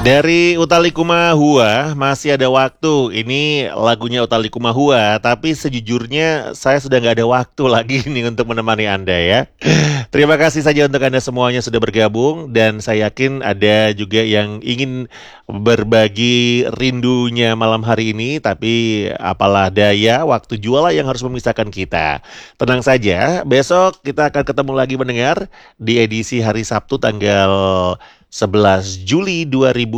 Dari Utha Likumahua, masih ada waktu. Ini lagunya Utha Likumahua, tapi sejujurnya saya sudah nggak ada waktu lagi nih untuk menemani Anda ya. Terima kasih saja untuk Anda semuanya sudah bergabung dan saya yakin ada juga yang ingin berbagi rindunya malam hari ini, tapi apalah daya, waktu jualah yang harus memisahkan kita. Tenang saja, besok kita akan ketemu lagi mendengar di edisi hari Sabtu tanggal 11 Juli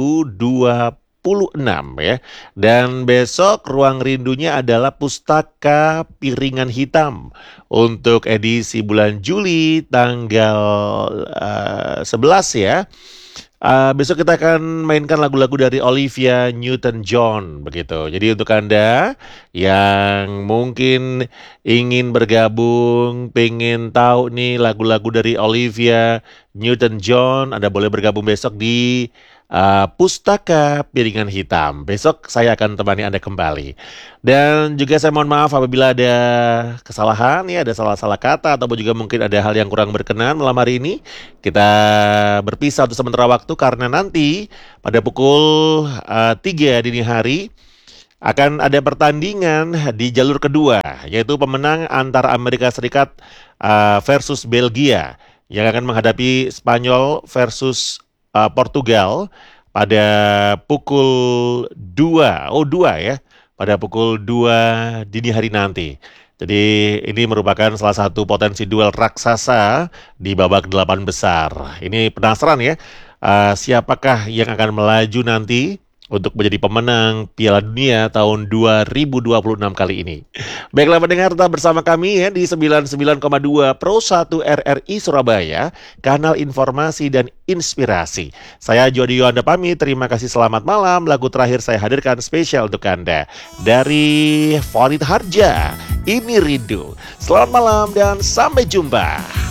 2026 ya. Dan besok ruang rindunya adalah Pustaka Piringan Hitam untuk edisi bulan Juli tanggal 11 ya. Besok kita akan mainkan lagu-lagu dari Olivia Newton-John begitu. Jadi untuk Anda yang mungkin ingin bergabung, pengen tahu nih lagu-lagu dari Olivia Newton-John, Anda boleh bergabung besok di Pustaka Piringan Hitam. Besok saya akan temani Anda kembali. Dan juga saya mohon maaf apabila ada kesalahan ya, ada salah-salah kata ataupun juga mungkin ada hal yang kurang berkenan malam hari ini. Kita berpisah untuk sementara waktu karena nanti pada pukul 3 dini hari akan ada pertandingan di jalur kedua, yaitu pemenang antara Amerika Serikat versus Belgia yang akan menghadapi Spanyol versus Portugal pada pukul 2 ya, pada pukul 2 dini hari nanti. Jadi ini merupakan salah satu potensi duel raksasa di babak 8 besar. Ini penasaran ya, siapakah yang akan melaju nanti untuk menjadi pemenang Piala Dunia tahun 2026 kali ini. Baiklah pendengar, tetap bersama kami ya di 99,2 Pro 1 RRI Surabaya, kanal informasi dan inspirasi. Saya Jody Yohanda pamit, terima kasih, selamat malam. Lagu terakhir saya hadirkan spesial untuk Anda dari Farid Harja, Ini Rindu. Selamat malam dan sampai jumpa.